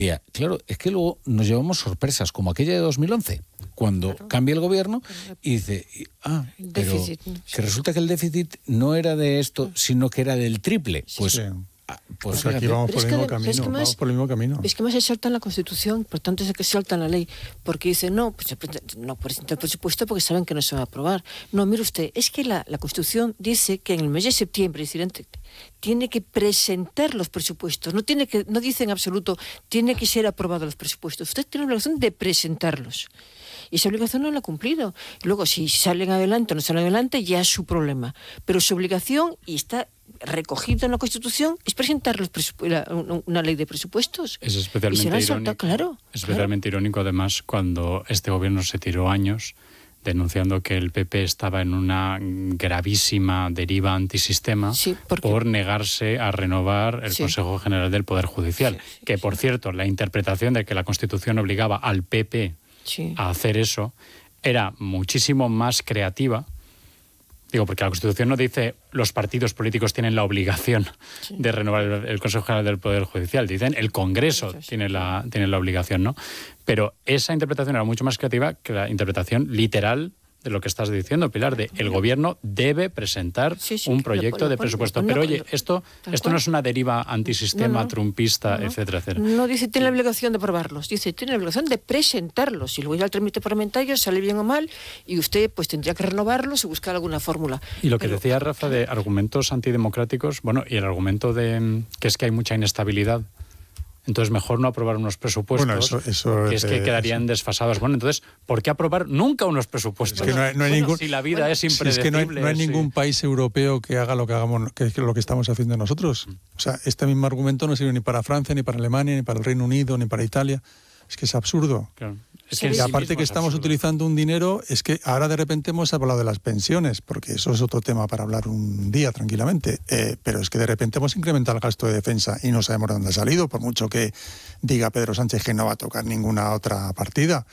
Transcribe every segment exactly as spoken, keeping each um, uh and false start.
Claro, es que luego nos llevamos sorpresas, como aquella de dos mil once, cuando claro. cambia el gobierno y dice, ah, pero déficit, ¿no? que resulta que el déficit no era de esto, sino que era del triple. Pues, sí. pues, pues aquí vamos por, el mismo camino, es que más, vamos por el mismo camino. Es que más se salta en la Constitución, por tanto es que se salta en la ley, porque dice, no, pues no presenta el presupuesto porque saben que no se va a aprobar. No, mire usted, es que la, la Constitución dice que en el mes de septiembre, es decir, tiene que presentar los presupuestos, no tiene que, no dice en absoluto, tiene que ser aprobados los presupuestos. Usted tiene la obligación de presentarlos. Y esa obligación no la ha cumplido. Luego, si salen adelante o no salen adelante, ya es su problema. Pero su obligación, y está recogido en la Constitución, es presentar los presupu- una ley de presupuestos. Es especialmente irónico, saltado, claro, es especialmente claro. irónico, además, cuando este gobierno se tiró años denunciando que el P P estaba en una gravísima deriva antisistema sí, por negarse a renovar el sí. Consejo General del Poder Judicial. Sí, que, por sí. cierto, la interpretación de que la Constitución obligaba al P P sí. a hacer eso era muchísimo más creativa. Digo, porque la Constitución no dice los partidos políticos tienen la obligación sí. de renovar el, el Consejo General del Poder Judicial. Dicen el Congreso sí, sí. tiene la, tiene la obligación, ¿no? Pero esa interpretación era mucho más creativa que la interpretación literal de lo que estás diciendo, Pilar, de el gobierno debe presentar sí, sí, un proyecto lo, lo, de presupuesto. Lo, Pero oye, esto, esto no es una deriva antisistema, no, no, trumpista, no, no. etcétera, etcétera. No dice tiene la obligación de aprobarlos, dice tiene la obligación de presentarlos. Si luego ya el trámite parlamentario sale bien o mal, y usted pues tendría que renovarlos y buscar alguna fórmula. Y lo que Pero, decía Rafa de argumentos antidemocráticos, bueno, y el argumento de que es que hay mucha inestabilidad. Entonces, mejor no aprobar unos presupuestos, bueno, eso, eso que es que quedarían eso. desfasados. Bueno, entonces, ¿por qué aprobar nunca unos presupuestos? Es que no hay, no hay bueno, ningún, si la vida bueno, es impredecible. Si es que no hay, no hay sí. ningún país europeo que haga lo que hagamos, que es lo que estamos haciendo nosotros. O sea, este mismo argumento no sirve ni para Francia, ni para Alemania, ni para el Reino Unido, ni para Italia. Es que es absurdo. Claro. Es que y sí aparte sí que estamos absurdo. utilizando un dinero, es que ahora de repente hemos hablado de las pensiones, porque eso es otro tema para hablar un día tranquilamente, eh, pero es que de repente hemos incrementado el gasto de defensa y no sabemos de dónde ha salido, por mucho que diga Pedro Sánchez que no va a tocar ninguna otra partida.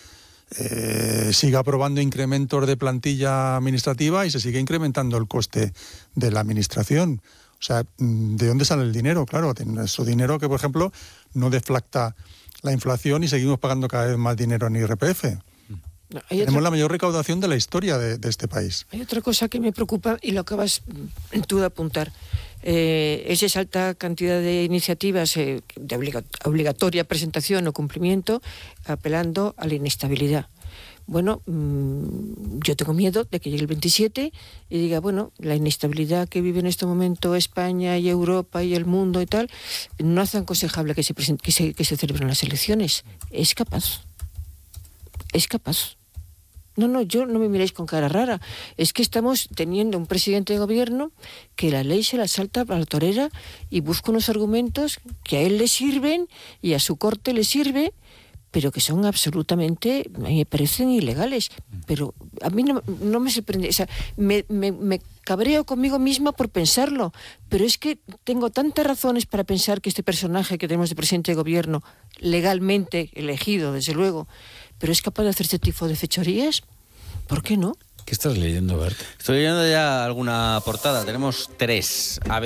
Eh, sigue aprobando incrementos de plantilla administrativa y se sigue incrementando el coste de la administración. O sea, ¿de dónde sale el dinero? Claro, su dinero que, por ejemplo, no deflacta la inflación y seguimos pagando cada vez más dinero en I R P F. No, Tenemos otra... la mayor recaudación de la historia de, de este país. Hay otra cosa que me preocupa y lo acabas tú de apuntar. Eh, es esa alta cantidad de iniciativas eh, de obliga- obligatoria presentación o cumplimiento apelando a la inestabilidad. Bueno, mmm, yo tengo miedo de que llegue el veintisiete y diga, bueno, la inestabilidad que vive en este momento España y Europa y el mundo y tal, no hace aconsejable que se, present- que se, que se celebren las elecciones. Es capaz. Es capaz. No, no, yo no me miréis con cara rara. Es que estamos teniendo un presidente de gobierno que la ley se la salta a la torera y busca unos argumentos que a él le sirven y a su corte le sirve, pero que son absolutamente, me parecen ilegales. Pero a mí no, no me sorprende, o sea, me, me, me cabreo conmigo misma por pensarlo, pero es que tengo tantas razones para pensar que este personaje que tenemos de presidente de gobierno, legalmente elegido, desde luego, pero es capaz de hacer este tipo de fechorías. ¿Por qué no? ¿Qué estás leyendo, Bert? Estoy leyendo ya alguna portada, tenemos tres. A ver.